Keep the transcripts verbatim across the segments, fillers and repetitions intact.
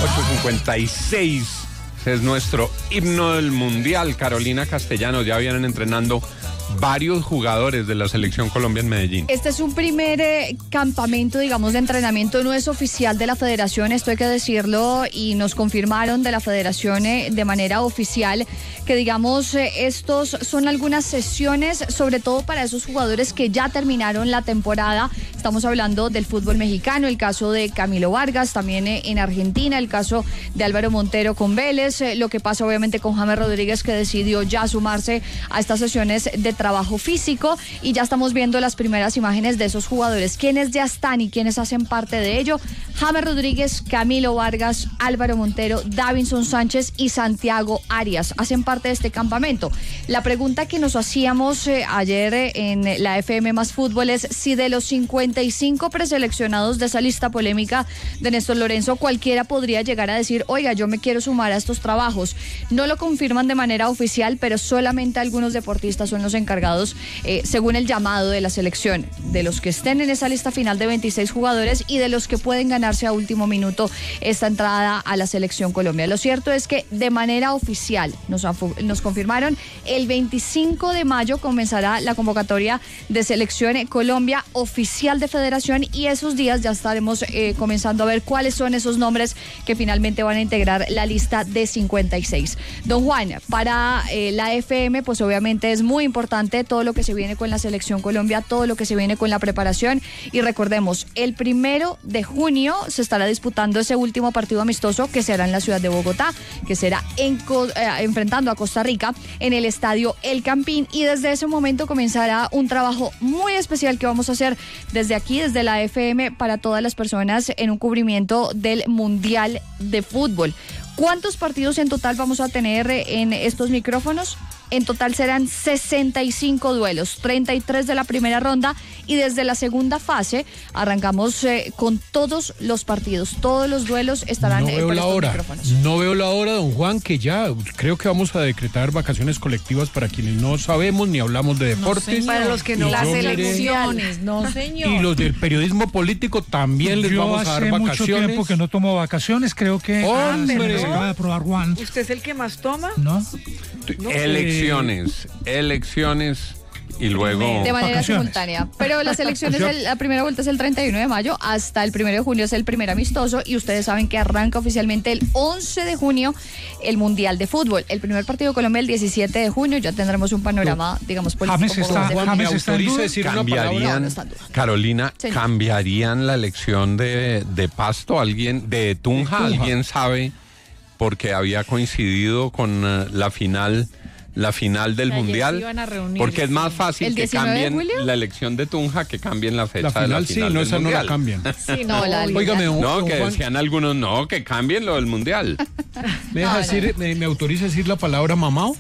ocho cincuenta y seis. Es nuestro himno del Mundial. Carolina Castellanos, ya vienen entrenando varios jugadores de la Selección Colombia en Medellín. Este es un primer eh, campamento, digamos, de entrenamiento. No es oficial de la federación, esto hay que decirlo, y nos confirmaron de la federación eh, de manera oficial que, digamos, eh, estos son algunas sesiones, sobre todo para esos jugadores que ya terminaron la temporada. Estamos hablando del fútbol mexicano, el caso de Camilo Vargas, también eh, en Argentina, el caso de Álvaro Montero con Vélez, eh, lo que pasa obviamente con James Rodríguez, que decidió ya sumarse a estas sesiones de trabajo físico, y ya estamos viendo las primeras imágenes de esos jugadores, quienes ya están y quienes hacen parte de ello. James Rodríguez, Camilo Vargas, Álvaro Montero, Davinson Sánchez y Santiago Arias hacen parte de este campamento. La pregunta que nos hacíamos eh, ayer eh, en la F M Más Fútbol es si de los cincuenta y cinco preseleccionados de esa lista polémica de Néstor Lorenzo, cualquiera podría llegar a decir, oiga, yo me quiero sumar a estos trabajos. No lo confirman de manera oficial, pero solamente algunos deportistas son los encargados, eh, según el llamado de la selección, de los que estén en esa lista final de veintiséis jugadores y de los que pueden ganarse a último minuto esta entrada a la Selección Colombia. Lo cierto es que de manera oficial nos, nos confirmaron, el veinticinco de mayo comenzará la convocatoria de Selección Colombia oficial de federación, y esos días ya estaremos eh, comenzando a ver cuáles son esos nombres que finalmente van a integrar la lista de cincuenta y seis. Don Juan, para eh, la F M, pues obviamente es muy importante todo lo que se viene con la Selección Colombia, todo lo que se viene con la preparación, y recordemos, el primero de junio se estará disputando ese último partido amistoso, que será en la ciudad de Bogotá, que será en, eh, enfrentando a Costa Rica en el estadio El Campín, y desde ese momento comenzará un trabajo muy especial que vamos a hacer desde aquí, desde la F M, para todas las personas en un cubrimiento del Mundial de Fútbol. ¿Cuántos partidos en total vamos a tener en estos micrófonos? En total serán sesenta y cinco duelos, treinta y tres de la primera ronda, y desde la segunda fase arrancamos eh, con todos los partidos, todos los duelos estarán no eh, veo por la estos hora. micrófonos. No veo la hora, don Juan, que ya creo que vamos a decretar vacaciones colectivas para quienes no sabemos ni hablamos de deportes. No, para los que no, Y las yo miré- elecciones, no señor. Y los del periodismo político también les Yo vamos a dar hace mucho vacaciones. tiempo que no tomo vacaciones, creo que ¡Hombre! se me acaba de aprobar Juan, ¿Usted es el que más toma? ¿no? No. Elecciones, elecciones y luego... De manera Vacaciones. simultánea. Pero las elecciones, el- la primera vuelta es el treinta y uno de mayo, hasta el primero de junio es el primer amistoso, y ustedes saben que arranca oficialmente el once de junio el Mundial de Fútbol. El primer partido de Colombia el diecisiete de junio, ya tendremos un panorama, digamos, político. James un poco está- más Juan, definido. ¿me James está en autoriza duda? decir una palabra? No, Cambiarían, no está en duda. Carolina, Señor. ¿cambiarían la elección de, de Pasto? ¿Alguien, de Tunja? De Tunja. ¿Alguien sabe? Porque había coincidido con uh, la final... la final del Ayer se Mundial, iban a reunir, porque es más sí. fácil ¿El que diecinueve de cambien julio? la elección de Tunja, que cambien la fecha La de la final sí, final no, del esa no Mundial. la cambian. Sí, No, la del Óigame, don, No, don que Juan, decían algunos, no, que cambien lo del Mundial. ¿me, deja No, no, decir, me, me autoriza decir la palabra mamao?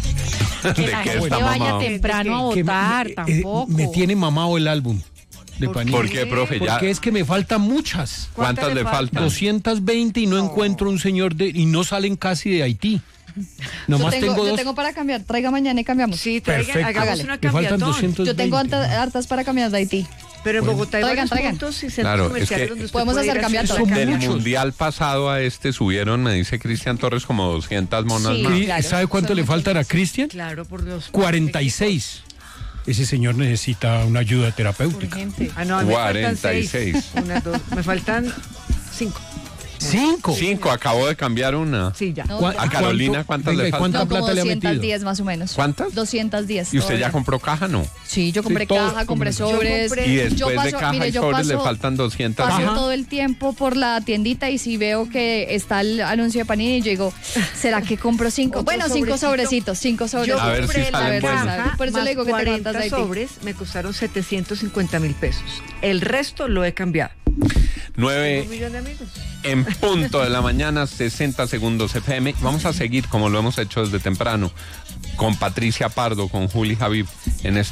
¿De la qué gente está vaya mamado? temprano a Que me- votar, eh, tampoco. me tiene mamado el álbum de ¿Por Panini. ¿Por qué, profe? Ya, Porque es que me faltan muchas. ¿cuántas le faltan? doscientas veinte y no, encuentro un señor de... y no salen casi de Haití. Yo Nomás tengo, tengo, yo dos. tengo para cambiar, traiga mañana y cambiamos. Sí, traigan, Perfecto. hagamos Hágale. una Me faltan cambiatón. doscientos veinte. Yo tengo harta- hartas para cambiar de Haití. Pero en Bogotá hay Traigan, varios traigan. puntos y centros Claro, es comerciales que donde usted podemos puede hacer ir a cambiatos. hacer Del cambios. Mundial pasado a este subieron, me dice Cristian Torres, como doscientas monas Sí. más. Cri- claro, ¿Sabe cuánto son le muchos faltan a más. Cristian? Claro, por Dios. cuarenta y seis. Ese señor necesita una ayuda terapéutica. Urgente. Ah, no, a mí me faltan cuarenta y seis. seis. Una, dos, me faltan cinco. ¿Cinco? Cinco, acabo de cambiar una. Sí, ya. No, ¿Cuá- ¿A Carolina cuántas venga, le ¿y faltan? ¿Cuánta No, como plata le ha doscientas metido? diez más o menos. ¿Cuántas? doscientas diez. ¿Y usted ya todavía. compró caja, no? Sí, yo compré Sí, todos caja, compré compramos. sobres. Yo compré- Y Yo después de paso- caja mire, y yo sobres le paso- faltan doscientas. Paso Ajá. todo el tiempo por la tiendita y si veo que está el anuncio de Panini, yo digo, ¿será que compro cinco? Otro Bueno, cinco sobrecito. sobrecitos, cinco sobrecitos. A ver si compré salen la buenos. caja, Por eso más le digo que tengo cuarenta hartas de Haití. sobres me costaron setecientos cincuenta mil pesos. El resto lo he cambiado. Tengo Nueve un millón de amigos. en punto de la mañana, sesenta segundos F M. Vamos a seguir como lo hemos hecho desde temprano con Patricia Pardo, con Juli Javib en este